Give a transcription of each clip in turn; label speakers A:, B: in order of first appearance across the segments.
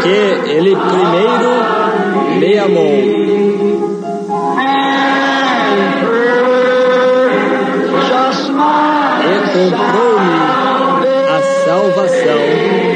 A: porque Ele primeiro me amou. E comprou-me a salvação.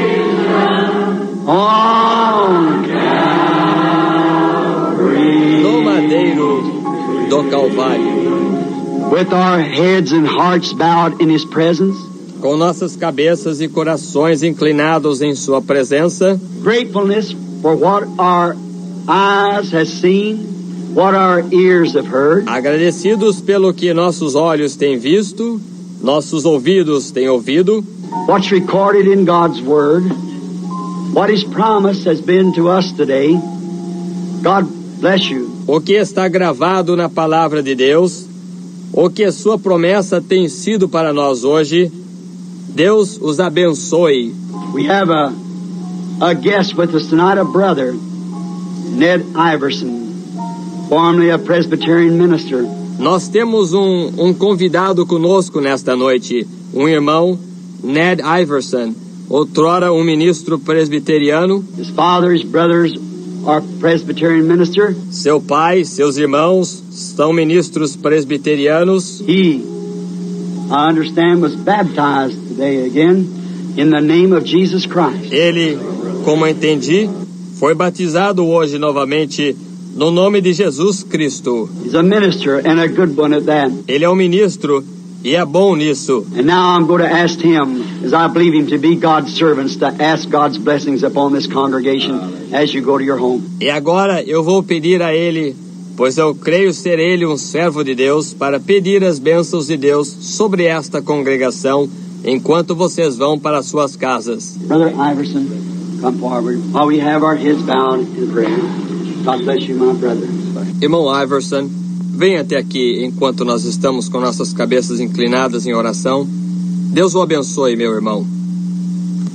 A: No madeiro do Calvário.
B: With our heads and hearts bowed in His presence.
A: Com nossas cabeças e corações inclinados em Sua presença.
B: Gratefulness for what our eyes have seen, what our ears have heard.
A: Agradecidos pelo que nossos olhos têm visto, nossos ouvidos têm ouvido.
B: What's recorded in God's Word, what His promise has been to us today. God bless you.
A: O que está gravado na palavra de Deus, o que a Sua promessa tem sido para nós hoje. Deus os abençoe.
B: We have a guest with us tonight, a brother, Ned Iverson, formerly a Presbyterian minister.
A: Nós temos um convidado conosco nesta noite, um irmão, Ned Iverson, outrora um ministro presbiteriano.
B: His father, his brothers are Presbyterian minister.
A: Seu pai, seus irmãos são ministros presbiterianos.
B: He, I understand, was baptized today again in the name of Jesus Christ.
A: Ele, como entendi, foi batizado hoje novamente no nome de Jesus Cristo.
B: He's a minister and a good one at that.
A: Ele é um ministro e é bom nisso.
B: And now I'm going to ask him, as I believe him to be God's servants, to ask God's blessings upon this congregation as you go to your home.
A: E agora eu vou pedir a ele, pois eu creio ser ele um servo de Deus, para pedir as bênçãos de Deus sobre esta congregação enquanto vocês vão para suas casas.
B: Brother Iverson, come forward while we have our heads bowed in prayer. God bless you, my brother.
A: Irmão Iverson, venha até aqui enquanto nós estamos com nossas cabeças inclinadas em oração. Deus o abençoe, meu irmão.